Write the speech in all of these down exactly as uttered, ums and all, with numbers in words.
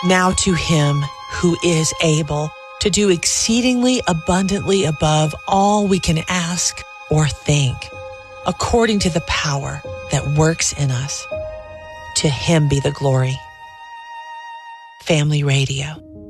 Now to him who is able to do exceedingly abundantly above all we can ask or think, according to the power that works in us. To him be the glory. Family Radio.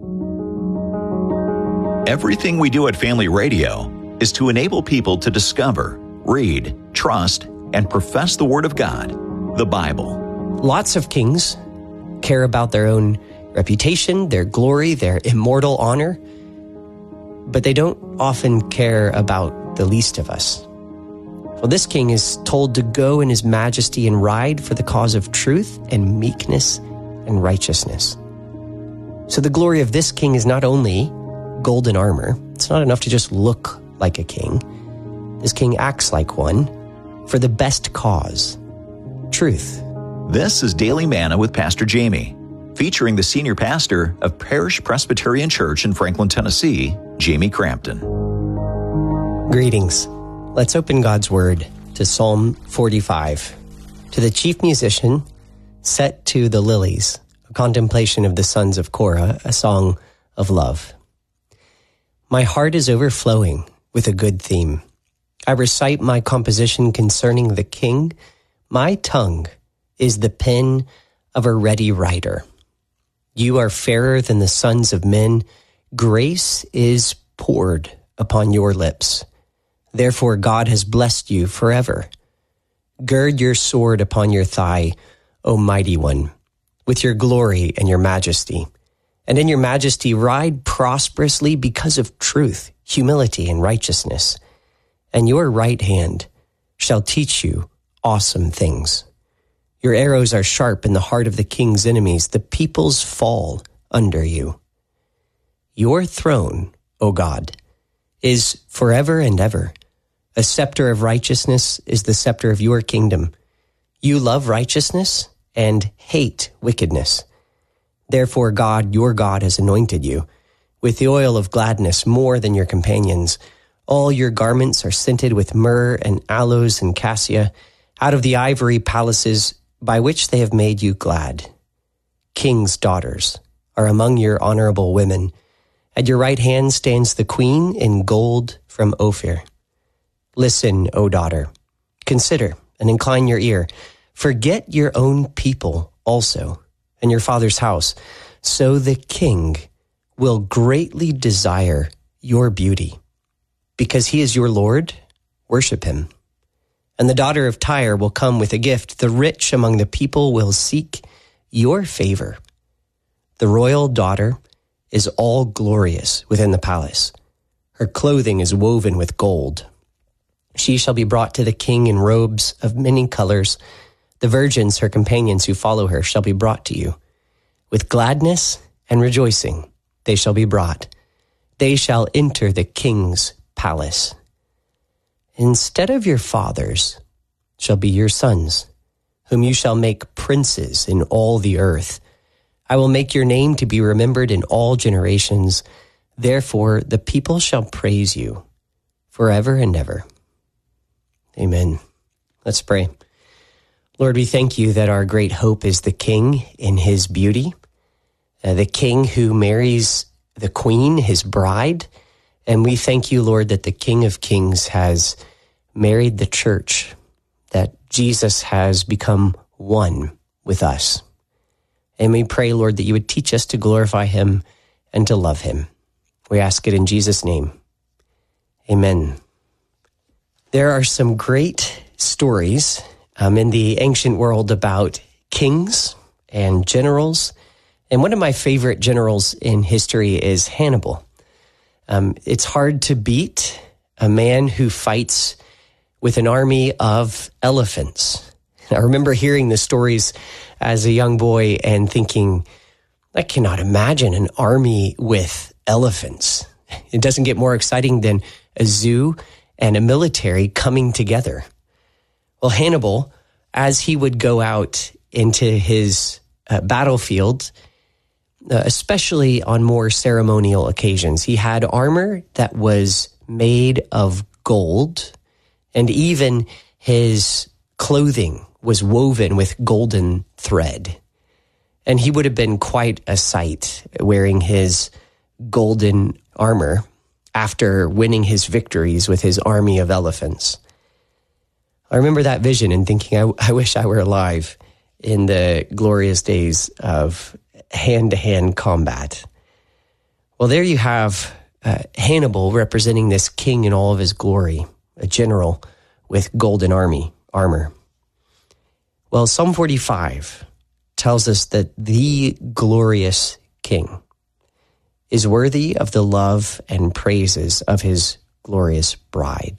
Everything we do at Family Radio is to enable people to discover, read, trust, and profess the Word of God, the Bible. Lots of kings care about their own reputation, their glory, their immortal honor, but they don't often care about the least of us. Well, this king is told to go in his majesty and ride for the cause of truth and meekness and righteousness. So the glory of this king is not only golden armor. It's not enough to just look like a king. This king acts like one for the best cause, truth. This is Daily Manna with Pastor Jamie, featuring the senior pastor of Parish Presbyterian Church in Franklin, Tennessee, Jamie Crampton. Greetings. Let's open God's Word to Psalm forty-five. To the chief musician, set to the lilies, a contemplation of the sons of Korah, a song of love. My heart is overflowing with a good theme. I recite my composition concerning the king. My tongue is the pen of a ready writer. You are fairer than the sons of men. Grace is poured upon your lips. Therefore God has blessed you forever. Gird your sword upon your thigh, O mighty one, with your glory and your majesty. And in your majesty ride prosperously because of truth, humility, and righteousness. And your right hand shall teach you awesome things. Your arrows are sharp in the heart of the king's enemies. The peoples fall under you. Your throne, O God, is forever and ever. A scepter of righteousness is the scepter of your kingdom. You love righteousness and hate wickedness. Therefore God, your God, has anointed you with the oil of gladness more than your companions. All your garments are scented with myrrh and aloes and cassia out of the ivory palaces by which they have made you glad. King's daughters are among your honorable women. At your right hand stands the queen in gold from Ophir. Listen, O daughter, consider and incline your ear. Forget your own people also and your father's house, so the king will greatly desire your beauty. Because he is your Lord, worship him. And the daughter of Tyre will come with a gift. The rich among the people will seek your favor. The royal daughter is all glorious within the palace. Her clothing is woven with gold. She shall be brought to the king in robes of many colors. The virgins, her companions who follow her, shall be brought to you. With gladness and rejoicing they shall be brought. They shall enter the king's palace. Instead of your fathers shall be your sons, whom you shall make princes in all the earth. I will make your name to be remembered in all generations. Therefore the people shall praise you forever and ever. Amen. Let's pray. Lord, we thank you that our great hope is the King in his beauty, uh, the King who marries the Queen, his bride. And we thank you, Lord, that the King of Kings has married the church, that Jesus has become one with us. And we pray, Lord, that you would teach us to glorify him and to love him. We ask it in Jesus' name. Amen. There are some great stories um, in the ancient world about kings and generals. And one of my favorite generals in history is Hannibal. Um, it's hard to beat a man who fights with an army of elephants. I remember hearing the stories as a young boy and thinking, I cannot imagine an army with elephants. It doesn't get more exciting than a zoo and a military coming together. Well, Hannibal, as he would go out into his uh, battlefield, uh, especially on more ceremonial occasions, he had armor that was made of gold, and even his clothing was woven with golden thread. And he would have been quite a sight wearing his golden armor after winning his victories with his army of elephants. I remember that vision and thinking, I, I wish I were alive in the glorious days of hand-to-hand combat. Well, there you have uh, Hannibal representing this king in all of his glory, a general with golden army armor. Well, Psalm forty-five tells us that the glorious king is worthy of the love and praises of his glorious bride.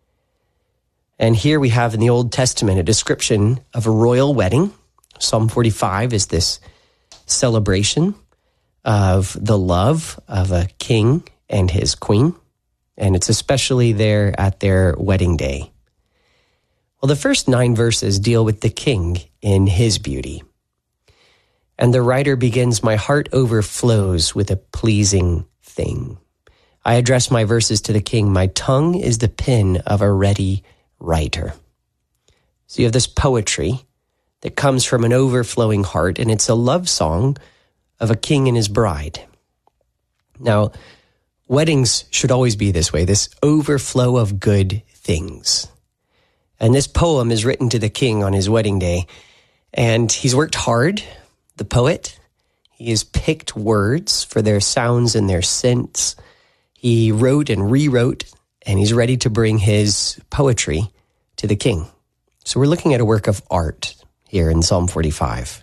And here we have in the Old Testament a description of a royal wedding. Psalm forty-five is this celebration of the love of a king and his queen, and it's especially there at their wedding day. Well, the first nine verses deal with the king in his beauty. And the writer begins, "My heart overflows with a pleasing thing. I address my verses to the king. My tongue is the pen of a ready writer." So you have this poetry that comes from an overflowing heart, and it's a love song of a king and his bride. Now, weddings should always be this way, this overflow of good things. And this poem is written to the king on his wedding day, and he's worked hard, the poet. He has picked words for their sounds and their scents. He wrote and rewrote, and he's ready to bring his poetry to the king. So we're looking at a work of art here in Psalm forty-five.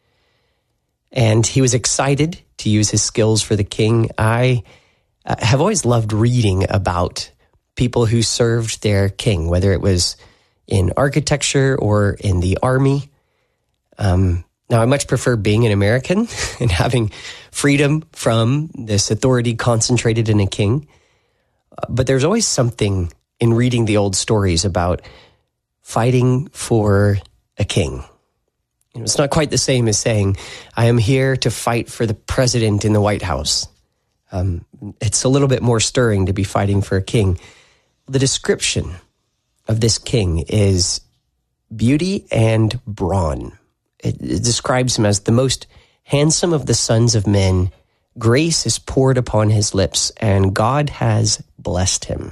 And he was excited to use his skills for the king. I uh, have always loved reading about people who served their king, whether it was in architecture or in the army. Um, now, I much prefer being an American and having freedom from this authority concentrated in a king. Uh, but there's always something in reading the old stories about fighting for a king. You know, it's not quite the same as saying, I am here to fight for the president in the White House. Um, it's a little bit more stirring to be fighting for a king. The description of this king is beauty and brawn. It, it describes him as the most handsome of the sons of men. Grace is poured upon his lips, and God has blessed him.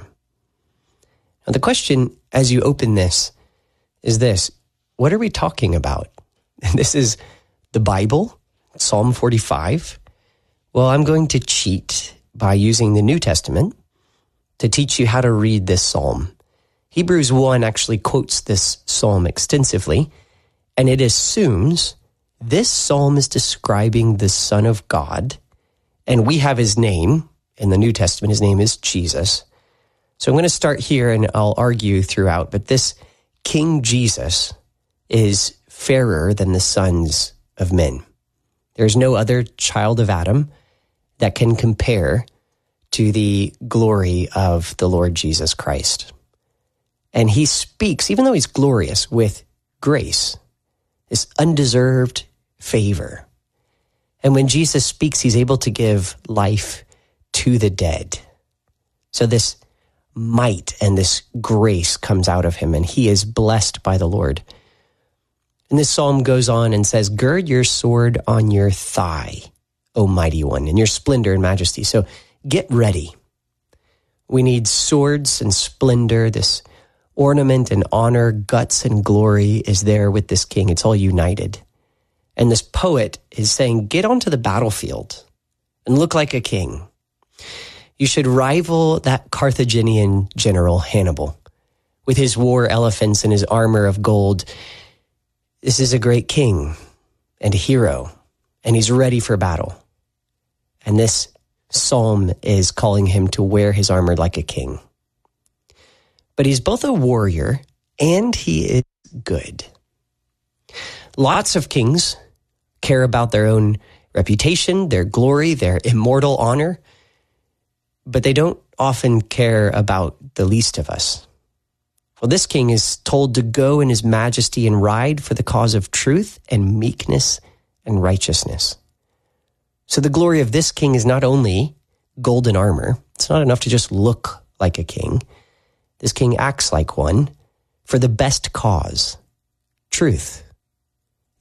Now, the question as you open this is this: what are we talking about? This is the Bible, Psalm forty-five. Well, I'm going to cheat by using the New Testament to teach you how to read this psalm. Hebrews one actually quotes this psalm extensively, and it assumes this psalm is describing the Son of God, and we have his name in the New Testament. His name is Jesus. So I'm going to start here, and I'll argue throughout, but this King Jesus is fairer than the sons of men. There's no other child of Adam that can compare to the glory of the Lord Jesus Christ. And he speaks, even though he's glorious, with grace, this undeserved favor. And when Jesus speaks, he's able to give life to the dead. So this might and this grace comes out of him, and he is blessed by the Lord. And this psalm goes on and says, gird your sword on your thigh, O mighty one, in your splendor and majesty. So get ready. We need swords and splendor. This ornament and honor, guts and glory is there with this king. It's all united. And this poet is saying, get onto the battlefield and look like a king. You should rival that Carthaginian general Hannibal with his war elephants and his armor of gold. This is a great king and a hero, and he's ready for battle. And this psalm is calling him to wear his armor like a king. But he's both a warrior and he is good. Lots of kings care about their own reputation, their glory, their immortal honor, but they don't often care about the least of us. Well, this king is told to go in his majesty and ride for the cause of truth and meekness and righteousness. So the glory of this king is not only golden armor. It's not enough to just look like a king. This king acts like one for the best cause, truth.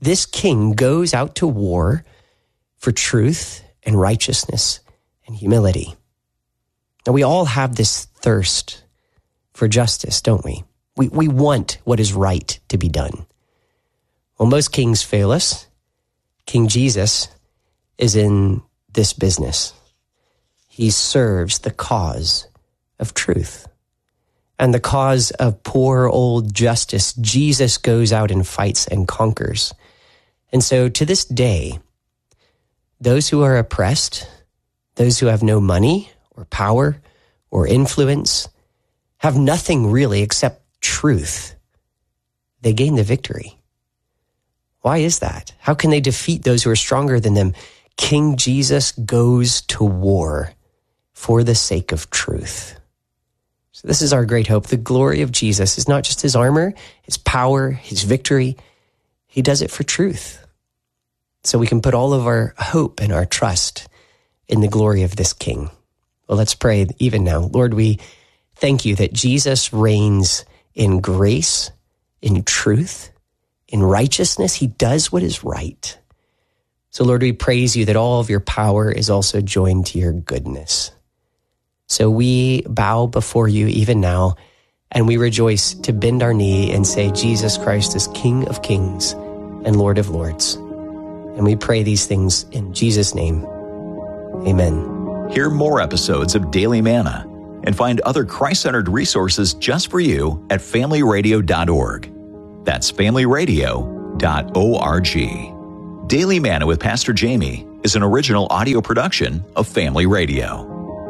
this king goes out to war for truth and righteousness and humility. Now, we all have this thirst for justice, don't we? We, we want what is right to be done. Well, most kings fail us. King Jesus is in this business. He serves the cause of truth. And the cause of poor old justice, Jesus goes out and fights and conquers. And so to this day, those who are oppressed, those who have no money or power or influence, have nothing really except truth. They gain the victory. Why is that? How can they defeat those who are stronger than them? King Jesus goes to war for the sake of truth. So this is our great hope. The glory of Jesus is not just his armor, his power, his victory. He does it for truth. So we can put all of our hope and our trust in the glory of this King. Well, let's pray even now. Lord, we thank you that Jesus reigns in grace, in truth, in righteousness. He does what is right. So Lord, we praise you that all of your power is also joined to your goodness. So we bow before you even now, and we rejoice to bend our knee and say, Jesus Christ is King of kings and Lord of lords. And we pray these things in Jesus' name. Amen. Hear more episodes of Daily Manna and find other Christ-centered resources just for you at family radio dot org. That's family radio dot org. Daily Manna with Pastor Jamie is an original audio production of Family Radio.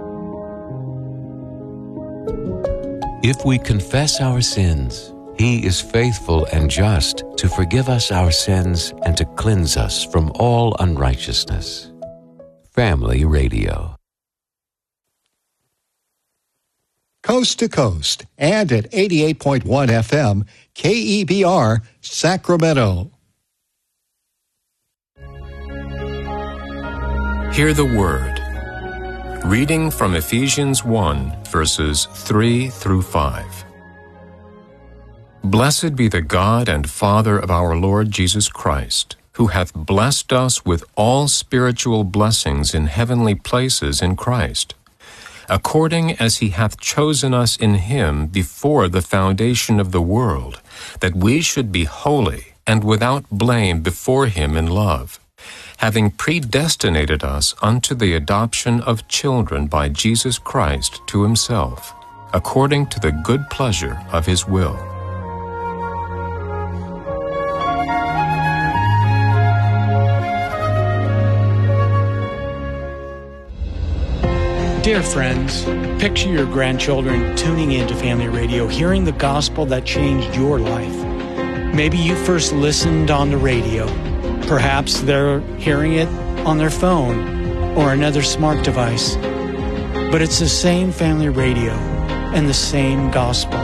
If we confess our sins, he is faithful and just to forgive us our sins and to cleanse us from all unrighteousness. Family Radio. Coast to coast and at eighty-eight point one F M, K E B R, Sacramento. Hear the word. Reading from Ephesians one, verses three through five. Blessed be the God and Father of our Lord Jesus Christ, who hath blessed us with all spiritual blessings in heavenly places in Christ, according as he hath chosen us in him before the foundation of the world, that we should be holy and without blame before him in love, having predestinated us unto the adoption of children by Jesus Christ to himself, according to the good pleasure of his will. Dear friends, picture your grandchildren tuning into Family Radio, hearing the gospel that changed your life. Maybe you first listened on the radio. Perhaps they're hearing it on their phone or another smart device. But it's the same Family Radio and the same gospel.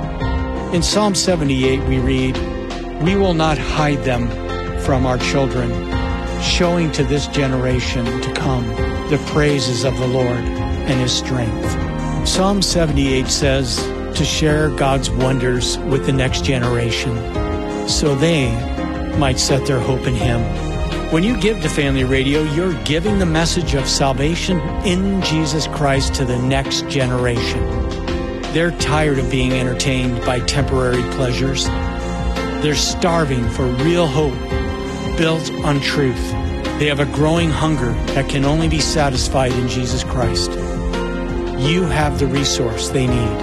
In Psalm seventy-eight we read, "We will not hide them from our children, showing to this generation to come the praises of the Lord and his strength." Psalm seventy-eight says to share God's wonders with the next generation so they might set their hope in him. When you give to Family Radio, you're giving the message of salvation in Jesus Christ to the next generation. They're tired of being entertained by temporary pleasures. They're starving for real hope built on truth. They have a growing hunger that can only be satisfied in Jesus Christ. You have the resource they need.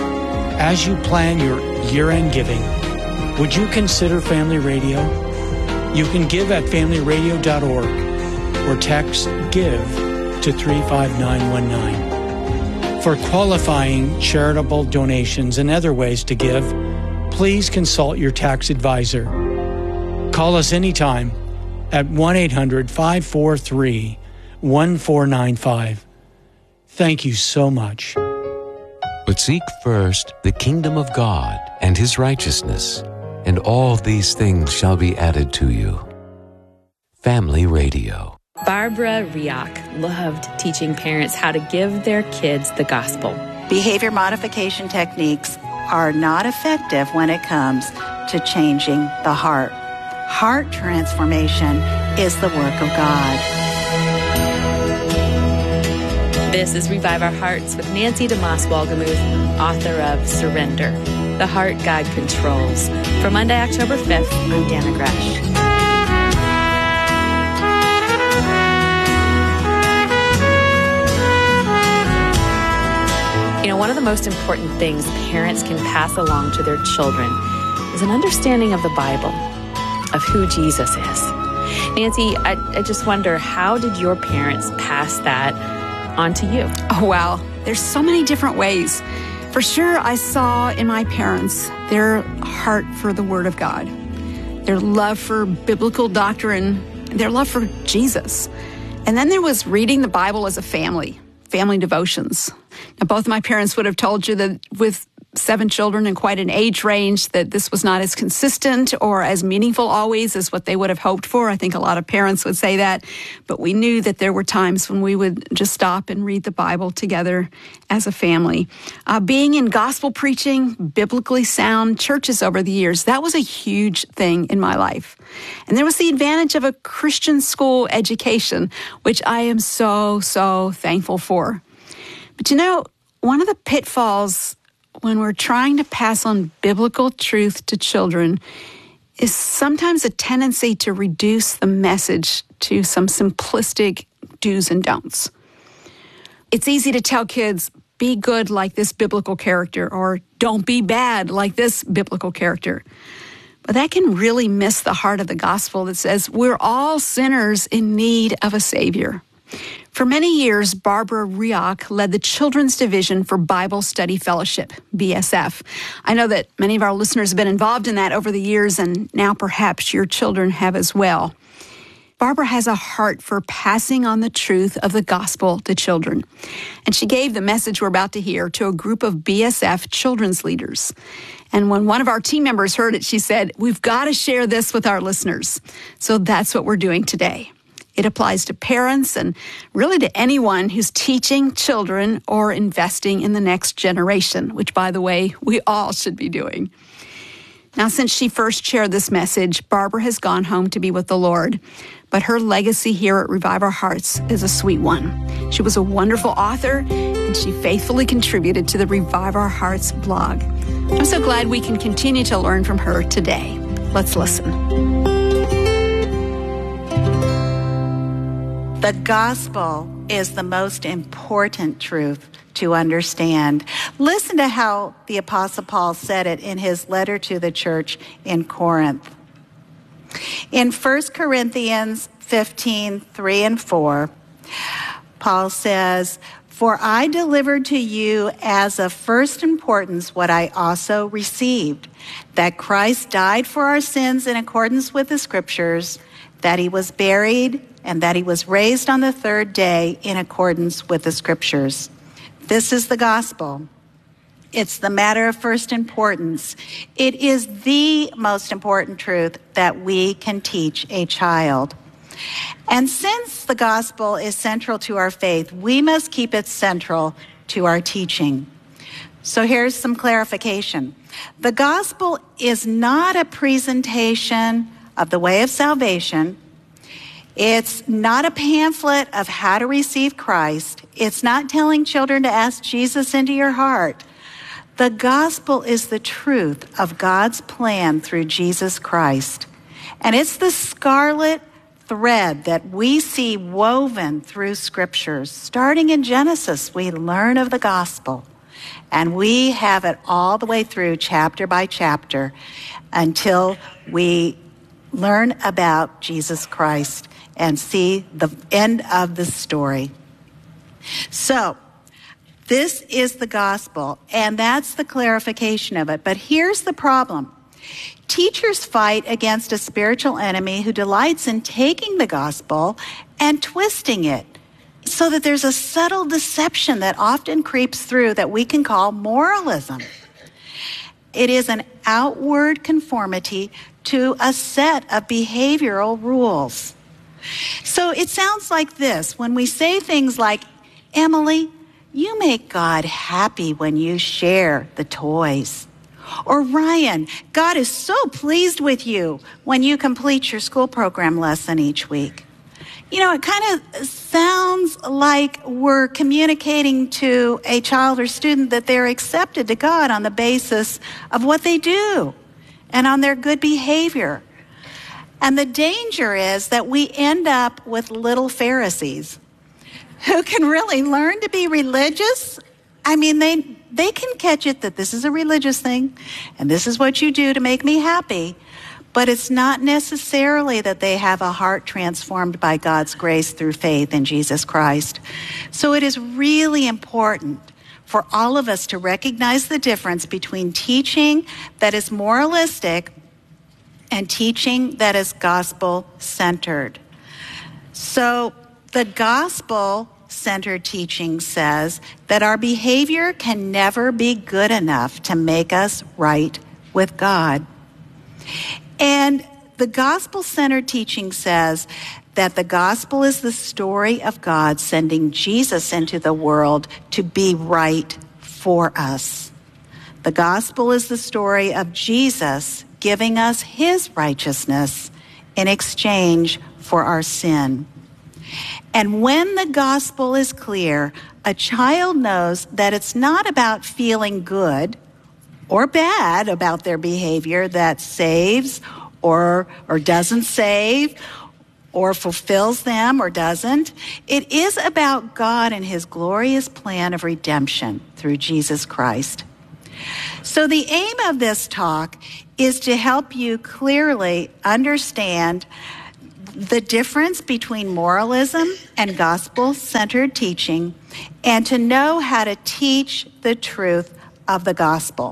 As you plan your year-end giving, would you consider Family Radio? You can give at family radio dot org or text GIVE to three five nine one nine. For qualifying charitable donations and other ways to give, please consult your tax advisor. Call us anytime at one eight hundred five four three one four nine five. Thank you so much. But seek first the kingdom of God and his righteousness, and all these things shall be added to you. Family Radio. Barbara Riak loved teaching parents how to give their kids the gospel. Behavior modification techniques are not effective when it comes to changing the heart. Heart transformation is the work of God. This is Revive Our Hearts with Nancy DeMoss Wolgemuth, author of Surrender, The Heart God Controls. For Monday, October fifth, I'm Dana Gresh. You know, one of the most important things parents can pass along to their children is an understanding of the Bible, of who Jesus is. Nancy, I, I just wonder, how did your parents pass that on to you? Oh, wow. There's so many different ways. For sure, I saw in my parents their heart for the Word of God, their love for biblical doctrine, their love for Jesus. And then there was reading the Bible as a family, family devotions. Now, both my parents would have told you that with seven children and quite an age range, that this was not as consistent or as meaningful always as what they would have hoped for. I think a lot of parents would say that. But we knew that there were times when we would just stop and read the Bible together as a family. Uh, being in gospel preaching, biblically sound churches over the years, that was a huge thing in my life. And there was the advantage of a Christian school education, which I am so, so thankful for. But you know, one of the pitfalls when we're trying to pass on biblical truth to children is sometimes a tendency to reduce the message to some simplistic do's and don'ts. It's easy to tell kids, be good like this biblical character, or don't be bad like this biblical character. But that can really miss the heart of the gospel that says we're all sinners in need of a Savior. For many years, Barbara Rioch led the Children's Division for Bible Study Fellowship, B S F. I know that many of our listeners have been involved in that over the years, and now perhaps your children have as well. Barbara has a heart for passing on the truth of the gospel to children. And she gave the message we're about to hear to a group of B S F children's leaders. And when one of our team members heard it, she said, we've got to share this with our listeners. So that's what we're doing today. It applies to parents and really to anyone who's teaching children or investing in the next generation, which, by the way, we all should be doing. Now, since she first shared this message, Barbara has gone home to be with the Lord. But her legacy here at Revive Our Hearts is a sweet one. She was a wonderful author, and she faithfully contributed to the Revive Our Hearts blog. I'm so glad we can continue to learn from her today. Let's listen. The gospel is the most important truth to understand. Listen to how the Apostle Paul said it in his letter to the church in Corinth. In First Corinthians fifteen, three and four, Paul says, "For I delivered to you as of first importance what I also received, that Christ died for our sins in accordance with the Scriptures, that he was buried, and that he was raised on the third day in accordance with the Scriptures." This is the gospel. It's the matter of first importance. It is the most important truth that we can teach a child. And since the gospel is central to our faith, we must keep it central to our teaching. So here's some clarification. The gospel is not a presentation of the way of salvation. It's not a pamphlet of how to receive Christ. It's not telling children to ask Jesus into your heart. The gospel is the truth of God's plan through Jesus Christ. And it's the scarlet thread that we see woven through scriptures. Starting in Genesis, we learn of the gospel. And we have it all the way through chapter by chapter until we learn about Jesus Christ and see the end of the story. So, this is the gospel, and that's the clarification of it. But here's the problem. Teachers fight against a spiritual enemy who delights in taking the gospel and twisting it so that there's a subtle deception that often creeps through that we can call moralism. It is an outward conformity to a set of behavioral rules. So it sounds like this. When we say things like, "Emily, you make God happy when you share the toys." Or Ryan, God is so pleased with you when you complete your school program lesson each week. You know, it kind of sounds like we're communicating to a child or student that they're accepted to God on the basis of what they do and on their good behavior. And the danger is that we end up with little Pharisees who can really learn to be religious. I mean, they they can catch it that this is a religious thing and this is what you do to make me happy. But it's not necessarily that they have a heart transformed by God's grace through faith in Jesus Christ. So it is really important for all of us to recognize the difference between teaching that is moralistic and teaching that is gospel-centered. So the gospel-centered teaching says that our behavior can never be good enough to make us right with God. And the gospel-centered teaching says that the gospel is the story of God sending Jesus into the world to be right for us. The gospel is the story of Jesus giving us his righteousness in exchange for our sin. And when the gospel is clear, a child knows that it's not about feeling good or bad about their behavior that saves or or doesn't save or fulfills them or doesn't. It is about God and his glorious plan of redemption through Jesus Christ. So the aim of this talk is to help you clearly understand the difference between moralism and gospel-centered teaching and to know how to teach the truth of the gospel.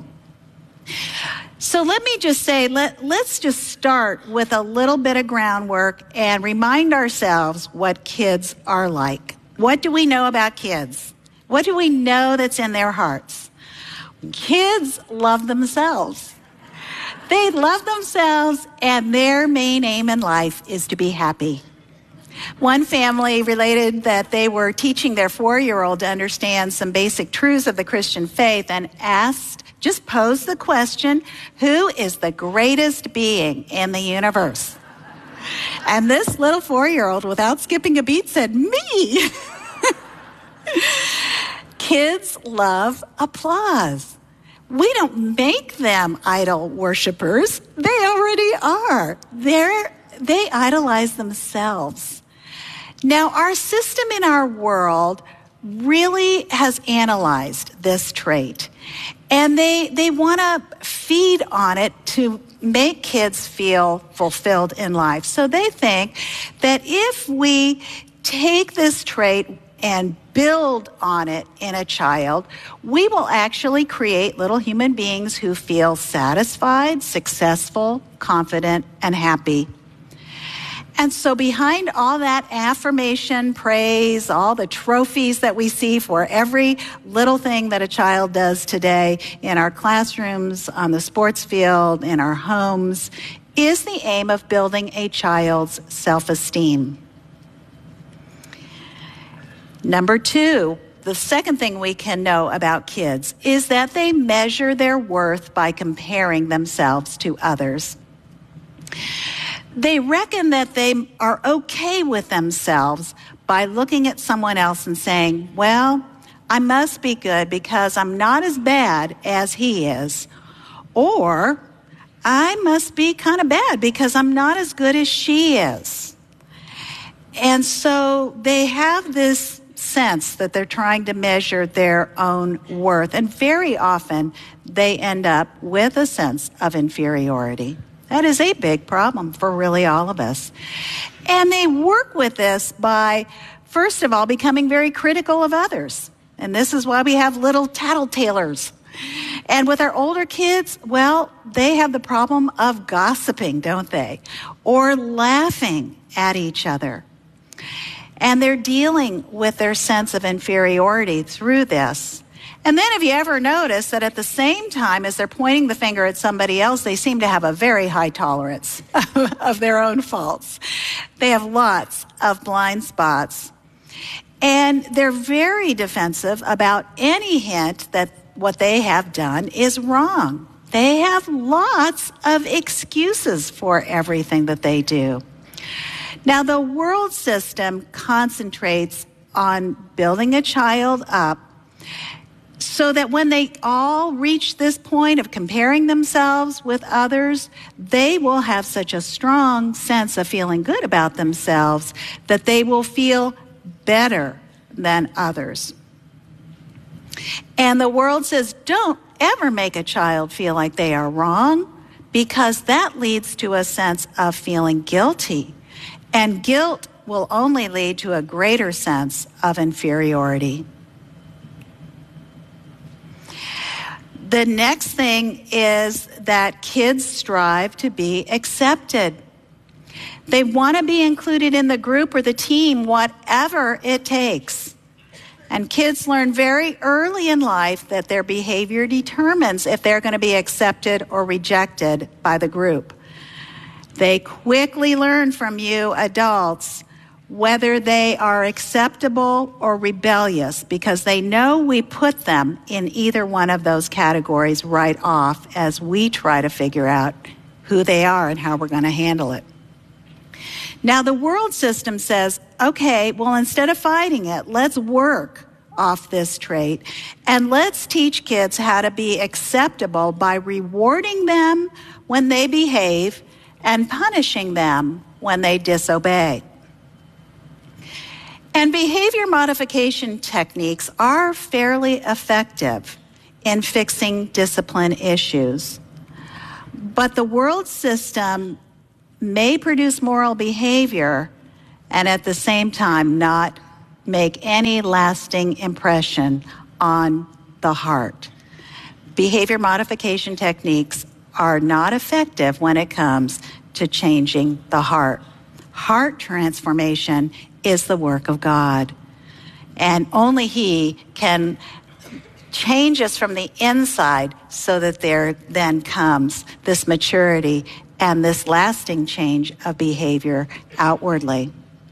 So let me just say, let, let's just start with a little bit of groundwork and remind ourselves what kids are like. What do we know about kids? What do we know that's in their hearts? Kids love themselves. They love themselves, and their main aim in life is to be happy. One family related that they were teaching their four-year-old to understand some basic truths of the Christian faith and asked, just posed the question, who is the greatest being in the universe? And this little four-year-old, without skipping a beat, said, me. Kids love applause. We don't make them idol worshipers. They already are. They're, they idolize themselves. Now, our system in our world really has analyzed this trait. And they, they want to feed on it to make kids feel fulfilled in life. So they think that if we take this trait and build on it in a child, we will actually create little human beings who feel satisfied, successful, confident, and happy. And so behind all that affirmation, praise, all the trophies that we see for every little thing that a child does today in our classrooms, on the sports field, in our homes, is the aim of building a child's self-esteem. Number two, the second thing we can know about kids is that they measure their worth by comparing themselves to others. They reckon that they are okay with themselves by looking at someone else and saying, well, I must be good because I'm not as bad as he is. Or, I must be kind of bad because I'm not as good as she is. And so they have this sense that they're trying to measure their own worth. And very often, they end up with a sense of inferiority. That is a big problem for really all of us. And they work with this by, first of all, becoming very critical of others. And this is why we have little tattletalers. And with our older kids, well, they have the problem of gossiping, don't they? Or laughing at each other. And they're dealing with their sense of inferiority through this. And then if you ever notice that at the same time as they're pointing the finger at somebody else, they seem to have a very high tolerance of their own faults. They have lots of blind spots. And they're very defensive about any hint that what they have done is wrong. They have lots of excuses for everything that they do. Now, the world system concentrates on building a child up so that when they all reach this point of comparing themselves with others, they will have such a strong sense of feeling good about themselves that they will feel better than others. And the world says, don't ever make a child feel like they are wrong, because that leads to a sense of feeling guilty. And guilt will only lead to a greater sense of inferiority. The next thing is that kids strive to be accepted. They want to be included in the group or the team, whatever it takes. And kids learn very early in life that their behavior determines if they're going to be accepted or rejected by the group. They quickly learn from you adults whether they are acceptable or rebellious, because they know we put them in either one of those categories right off as we try to figure out who they are and how we're going to handle it. Now, the world system says, okay, well, instead of fighting it, let's work off this trait and let's teach kids how to be acceptable by rewarding them when they behave and punishing them when they disobey. And behavior modification techniques are fairly effective in fixing discipline issues. But the world system may produce moral behavior and at the same time not make any lasting impression on the heart. Behavior modification techniques are not effective when it comes to changing the heart. Heart transformation is the work of God, and only He can change us from the inside so that there then comes this maturity and this lasting change of behavior outwardly.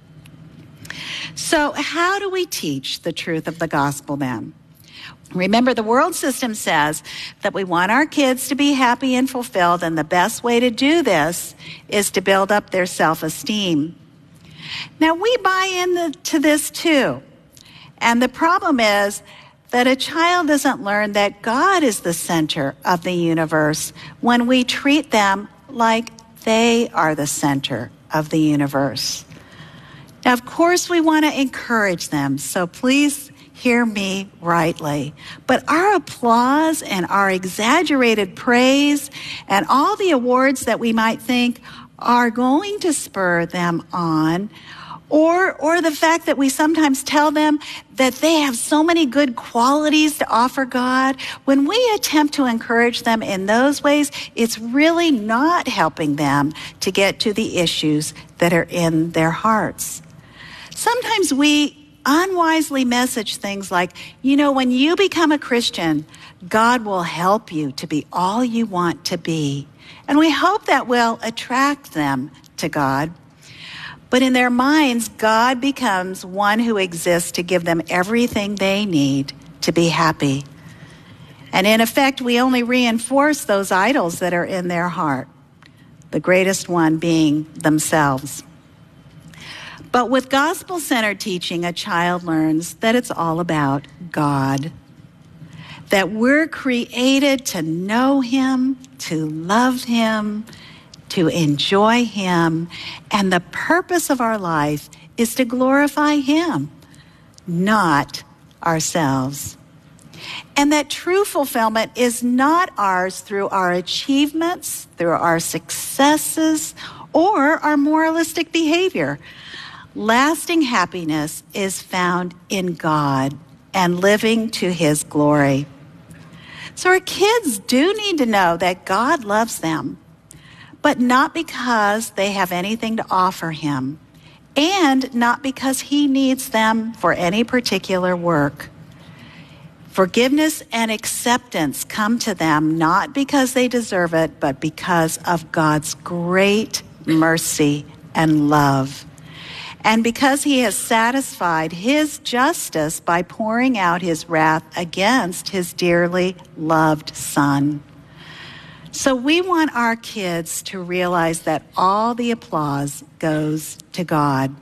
So how do we teach the truth of the gospel then? Remember, the world system says that we want our kids to be happy and fulfilled, and the best way to do this is to build up their self-esteem. Now, we buy into this too. And the problem is that a child doesn't learn that God is the center of the universe when we treat them like they are the center of the universe. Now, of course, we want to encourage them, so please hear me rightly. But our applause and our exaggerated praise and all the awards that we might think are going to spur them on, or or the fact that we sometimes tell them that they have so many good qualities to offer God, when we attempt to encourage them in those ways, it's really not helping them to get to the issues that are in their hearts. Sometimes we unwisely message things like, you know, when you become a Christian, God will help you to be all you want to be. And we hope that will attract them to God. But in their minds, God becomes one who exists to give them everything they need to be happy. And in effect, we only reinforce those idols that are in their heart, the greatest one being themselves. But with gospel-centered teaching, a child learns that it's all about God, that we're created to know Him, to love Him, to enjoy Him, and the purpose of our life is to glorify Him, not ourselves. And that true fulfillment is not ours through our achievements, through our successes, or our moralistic behavior. Lasting happiness is found in God and living to His glory. So our kids do need to know that God loves them, but not because they have anything to offer Him, and not because He needs them for any particular work. Forgiveness and acceptance come to them not because they deserve it, but because of God's great mercy and love. And because He has satisfied His justice by pouring out His wrath against His dearly loved Son. So we want our kids to realize that all the applause goes to God.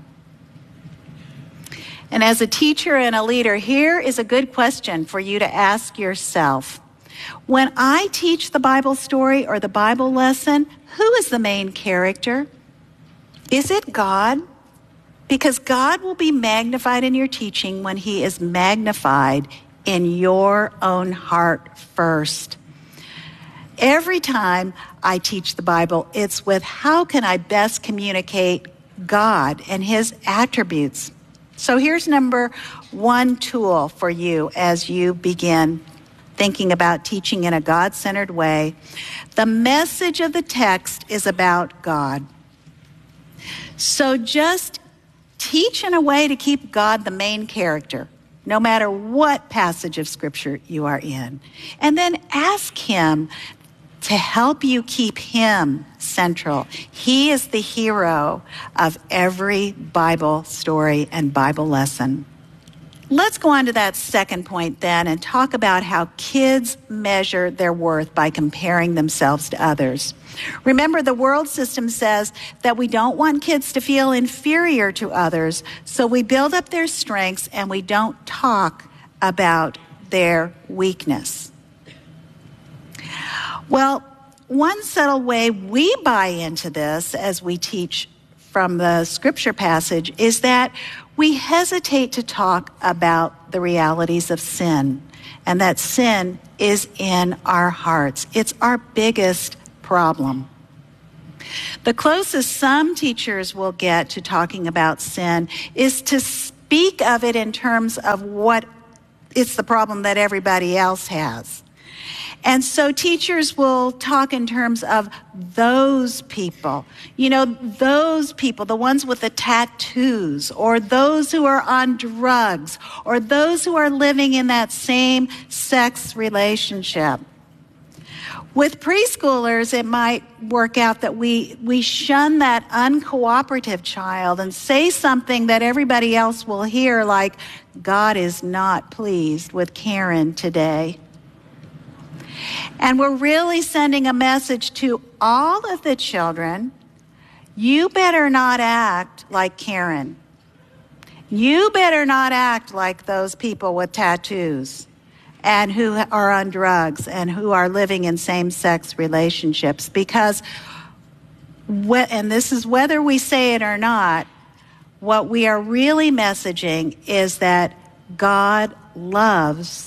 And as a teacher and a leader, here is a good question for you to ask yourself. When I teach the Bible story or the Bible lesson, who is the main character? Is it God? Because God will be magnified in your teaching when he is magnified in your own heart first. Every time I teach the Bible, it's with how can I best communicate God and his attributes. So here's number one tool for you as you begin thinking about teaching in a God-centered way. The message of the text is about God. So just teach in a way to keep God the main character, no matter what passage of Scripture you are in. And then ask him to help you keep him central. He is the hero of every Bible story and Bible lesson. Let's go on to that second point then and talk about how kids measure their worth by comparing themselves to others. Remember, the world system says that we don't want kids to feel inferior to others, so we build up their strengths and we don't talk about their weakness. Well, one subtle way we buy into this as we teach from the scripture passage is that we hesitate to talk about the realities of sin, and that sin is in our hearts. It's our biggest problem. The closest some teachers will get to talking about sin is to speak of it in terms of what it's the problem that everybody else has. And so teachers will talk in terms of those people, you know, those people, the ones with the tattoos, or those who are on drugs, or those who are living in that same sex relationship. With preschoolers, it might work out that we, we shun that uncooperative child and say something that everybody else will hear, like, God is not pleased with Karen today. And we're really sending a message to all of the children, you better not act like Karen. You better not act like those people with tattoos and who are on drugs and who are living in same-sex relationships. Because, and this is whether we say it or not, what we are really messaging is that God loves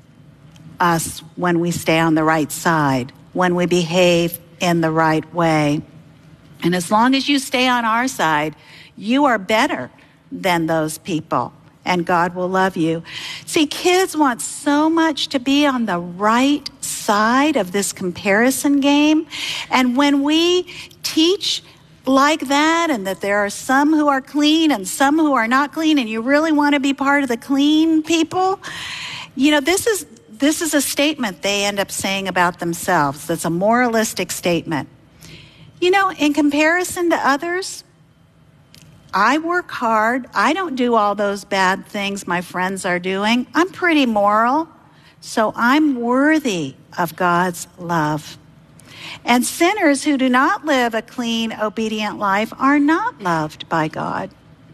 us when we stay on the right side, when we behave in the right way. And as long as you stay on our side, you are better than those people, and God will love you. See, kids want so much to be on the right side of this comparison game. And when we teach like that, and that there are some who are clean and some who are not clean, and you really want to be part of the clean people, you know, this is This is a statement they end up saying about themselves. That's a moralistic statement. You know, in comparison to others, I work hard. I don't do all those bad things my friends are doing. I'm pretty moral, so I'm worthy of God's love. And sinners who do not live a clean, obedient life are not loved by God.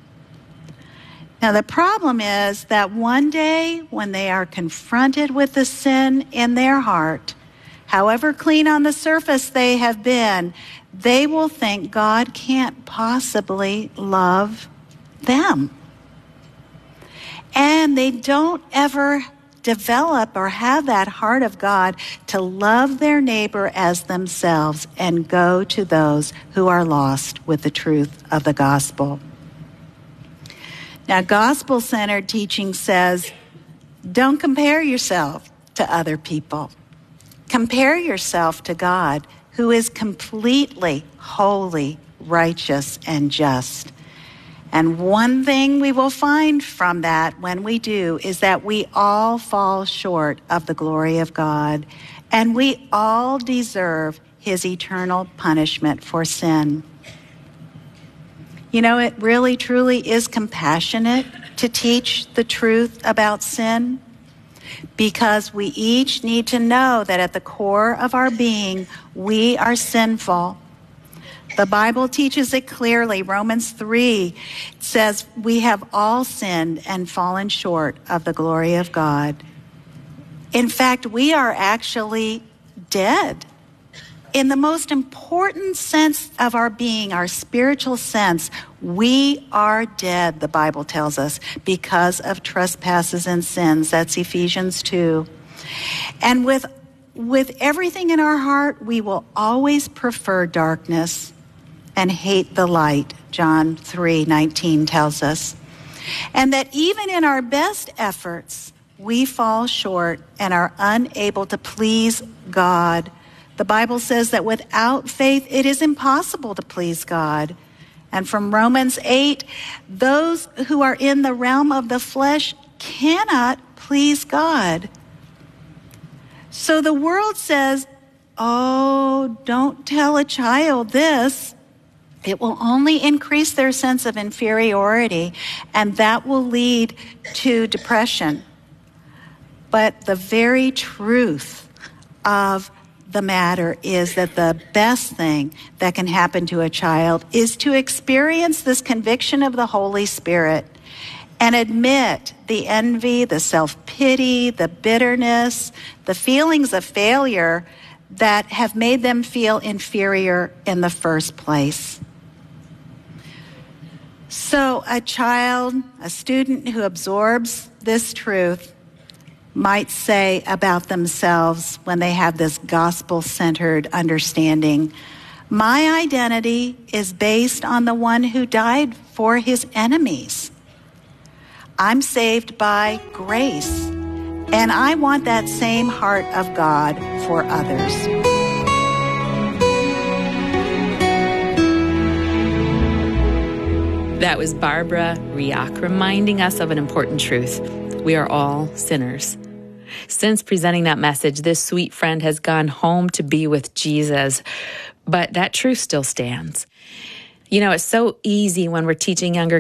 Now, the problem is that one day when they are confronted with the sin in their heart, however clean on the surface they have been, they will think God can't possibly love them. And they don't ever develop or have that heart of God to love their neighbor as themselves and go to those who are lost with the truth of the gospel. Now, gospel-centered teaching says, don't compare yourself to other people. Compare yourself to God, who is completely holy, righteous, and just. And one thing we will find from that when we do is that we all fall short of the glory of God, and we all deserve his eternal punishment for sin. You know, it really, truly is compassionate to teach the truth about sin. because we each need to know that at the core of our being, we are sinful. The Bible teaches it clearly. Romans three says we have all sinned and fallen short of the glory of God. In fact, we are actually dead. In the most important sense of our being, our spiritual sense, we are dead, the Bible tells us, because of trespasses and sins. That's Ephesians two. And with, with everything in our heart, we will always prefer darkness and hate the light, John three nineteen tells us. And that even in our best efforts, we fall short and are unable to please God. The Bible says that without faith, it is impossible to please God. And from Romans eight, those who are in the realm of the flesh cannot please God. So the world says, oh, don't tell a child this. It will only increase their sense of inferiority, and that will lead to depression. But the very truth of the matter is that the best thing that can happen to a child is to experience this conviction of the Holy Spirit and admit the envy, the self-pity, the bitterness, the feelings of failure that have made them feel inferior in the first place. So a child, a student who absorbs this truth might say about themselves when they have this gospel-centered understanding, my identity is based on the one who died for his enemies. I'm saved by grace, and I want that same heart of God for others. That was Barbara Riach reminding us of an important truth. We are all sinners. Since presenting that message, this sweet friend has gone home to be with Jesus, but that truth still stands. You know, it's so easy when we're teaching younger